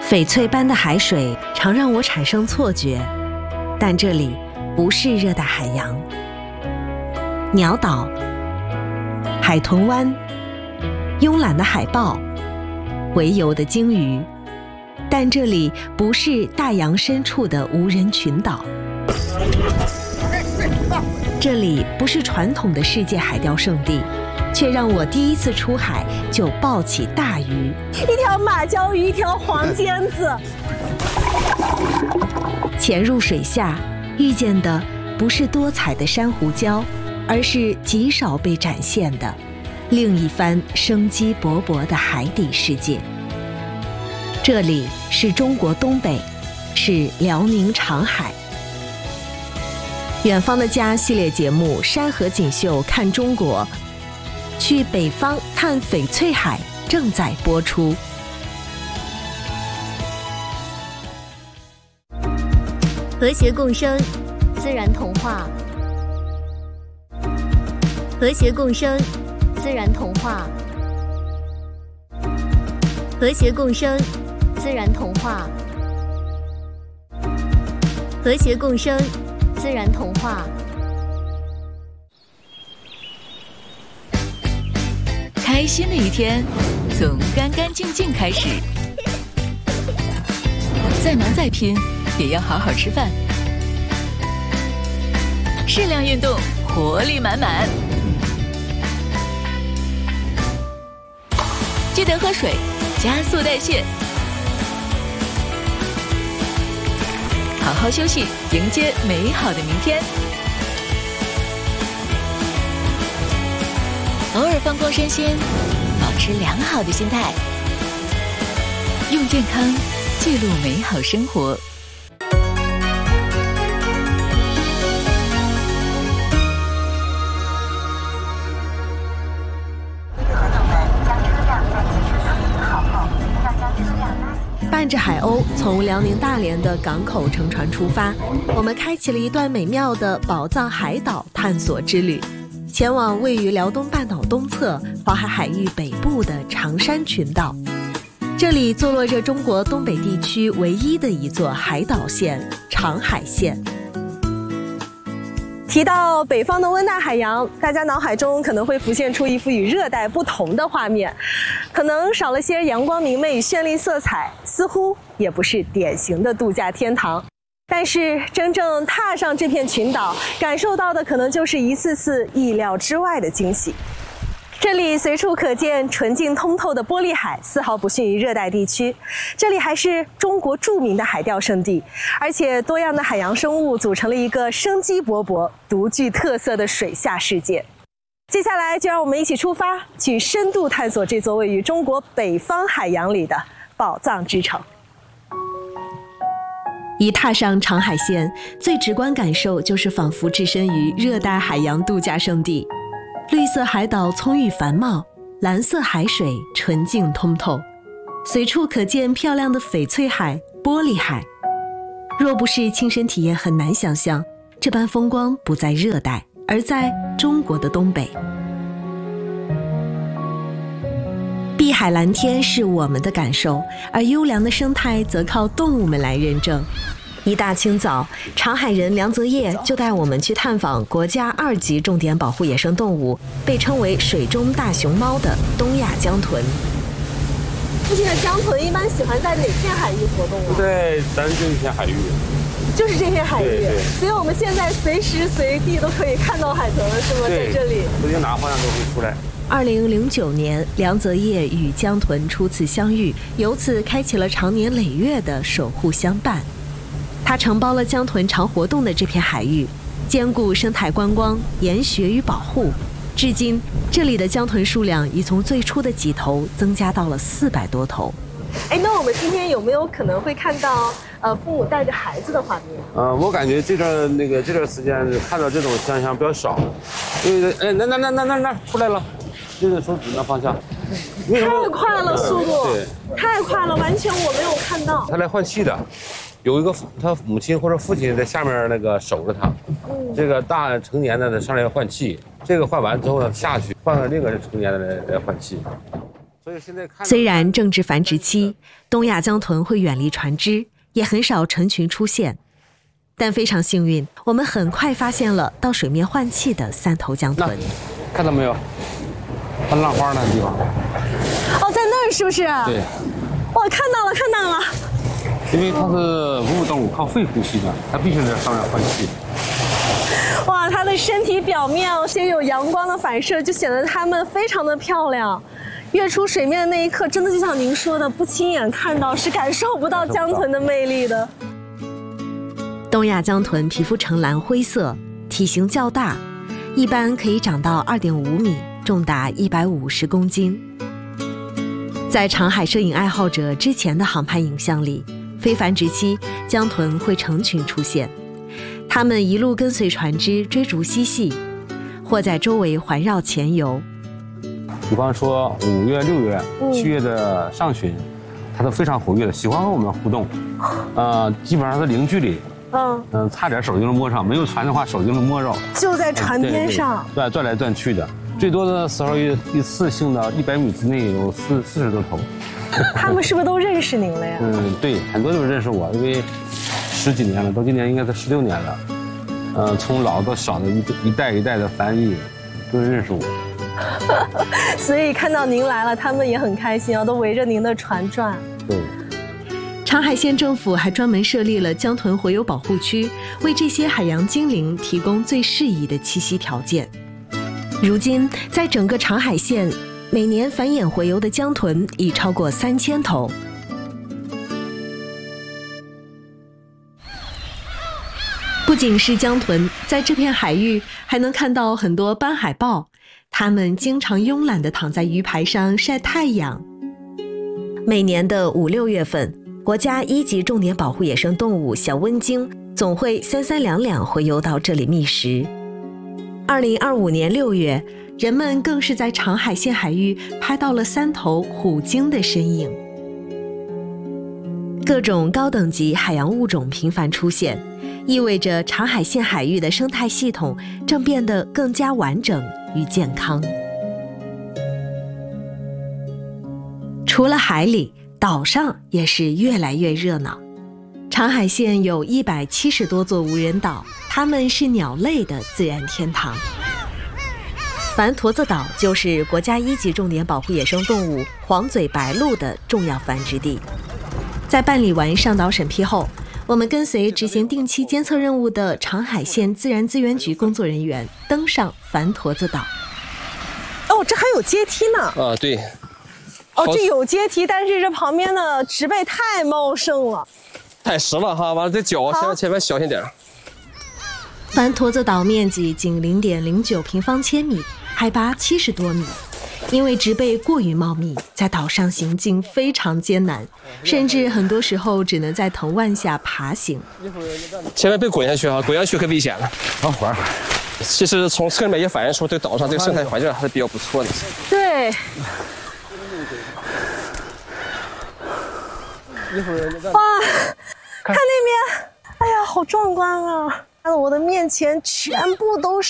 翡翠般的海水常让我产生错觉，但这里不是热带海洋。鸟岛、海豚湾、慵懒的海豹、洄游的鲸鱼，但这里不是大洋深处的无人群岛。这里不是传统的世界海钓胜地，却让我第一次出海就抱起大鱼， 一条马鲛鱼，一条黄尖子。 潜入水下，遇见的不是多彩的珊瑚礁，而是极少被展现的另一番生机勃勃的海底世界。这里是中国东北，是辽宁长海。远方的家系列节目《山河锦绣看中国》，去北方看翡翠海正在播出。 和谐共生，自然童话。和谐共生，自然童话。和谐共生，自然童话。和谐共生，自然童话。 开心的一天从干干净净开始，再忙再拼也要好好吃饭，适量运动，活力满满。记得喝水，加速代谢。好好休息，迎接美好的明天。偶尔放空身心，保持良好的心态，用健康记录美好生活。 伴着海鸥从辽宁大连的港口乘船出发，我们开启了一段美妙的宝藏海岛探索之旅，前往位于辽东半岛东侧、黄海海域北部的长山群岛。这里坐落着中国东北地区唯一的一座海岛县——长海县。 提到北方的温带海洋，大家脑海中可能会浮现出一幅与热带不同的画面，可能少了些阳光明媚与绚丽色彩，似乎也不是典型的度假天堂。但是真正踏上这片群岛，感受到的可能就是一次次意料之外的惊喜。这里随处可见纯净通透的玻璃海，丝毫不逊于热带地区。这里还是中国著名的海钓胜地，而且多样的海洋生物组成了一个生机勃勃、独具特色的水下世界。接下来就让我们一起出发，去深度探索这座位于中国北方海洋里的宝藏之城。 一踏上长海县，最直观感受就是仿佛置身于热带海洋度假胜地。绿色海岛葱郁繁茂，蓝色海水纯净通透，随处可见漂亮的翡翠海、玻璃海。若不是亲身体验，很难想象这般风光不在热带，而在中国的东北。碧海蓝天是我们的感受，而优良的生态则靠动物们来认证。一大清早，长海人梁泽业就带我们去探访国家2级重点保护野生动物，被称为水中大熊猫的东亚江豚。 附近的江豚一般喜欢在哪片海域活动啊？ 对，咱就一片海域， 就是这片海域。 对， 所以我们现在随时随地都可以看到海豚了，是吗？在这里， 不定哪个方向都会出来。 2009年，梁泽业与江豚初次相遇，由此开启了长年累月的守护相伴。他承包了江豚常活动的这片海域，兼顾生态观光、研学与保护。至今，这里的江豚数量已从最初的几头增加到了400多头。 那我们今天有没有可能会看到父母带着孩子的画面？ 我感觉这段时间看到这种现象比较少。因为那出来了，这个手指那方向。 太快了，速度对， 太快了，完全我没有看到。 他来换气的。有一个他母亲或者父亲在下面那个守着他，这个大成年的上来换气，这个换完之后呢下去换个另一个成年的来换气。 所以现在看， 虽然正值繁殖期，东亚江豚会远离船只，也很少成群出现，但非常幸运，我们很快发现了到水面换气的3头江豚。 看到没有？它浪花那个地方。 哦，在那儿是不是？ 对。 哇，看到了，看到了。 因为它是哺乳动物，靠肺呼吸的，它必须在上面换气。 哇，它的身体表面是有阳光的反射，就显得它们非常的漂亮。跃出水面的那一刻，真的就像您说的，不亲眼看到是感受不到江豚的魅力的。 东亚江豚皮肤呈蓝灰色，体型较大，一般可以长到2.5米，重达150公斤。在长海摄影爱好者之前的航拍影像里，非繁殖期江豚会成群出现，它们一路跟随船只追逐嬉戏，或在周围环绕潜游。 比方说5月、6月、7月的上旬，它都非常活跃的，喜欢和我们互动。基本上是零距离。差点手就能摸上，没有船的话手就能摸着。 就在船边上。 对，转来转去的。最多的时候一次性的100米之内有40多头。 他们是不是都认识您了呀？ 对，很多都认识我，因为10几年了，到今年应该是16年了。从老到小的一代一代的翻译都认识我。 所以看到您来了，他们也很开心啊，都围着您的船转。 对。 长海县政府还专门设立了江豚洄游保护区，为这些海洋精灵提供最适宜的栖息条件。如今，在整个长海县，每年繁衍洄游的江豚已超过3000头。不仅是江豚，在这片海域还能看到很多斑海豹，它们经常慵懒地躺在鱼排上晒太阳。每年的5、6月份，国家1级重点保护野生动物小温鲸总会3、3两两洄游到这里觅食。2025年6月，人们更是在长海县海域拍到了3头虎鲸的身影。各种高等级海洋物种频繁出现，意味着长海县海域的生态系统正变得更加完整与健康。除了海里，岛上也是越来越热闹。长海县有170多座无人岛，它们是鸟类的自然天堂。繁坨子岛就是国家1级重点保护野生动物黄嘴白鹭的重要繁殖地。在办理完上岛审批后，我们跟随执行定期监测任务的长海县自然资源局工作人员登上繁坨子岛。 哦，这还有阶梯呢。 对。 哦，这有阶梯，但是这旁边的植被太茂盛了， 太实了哈！完了，这脚前面小心点。 繁坨子岛面积仅0.09平方千米，海拔70多米。因为植被过于茂密，在岛上行进非常艰难，甚至很多时候只能在藤蔓下爬行。 千万别滚下去啊！滚下去可危险了。 缓。 其实从侧面也反映出对岛上这个生态环境还是比较不错的。 对。哇，看那边，哎呀，好壮观啊！看到我的面前全部都是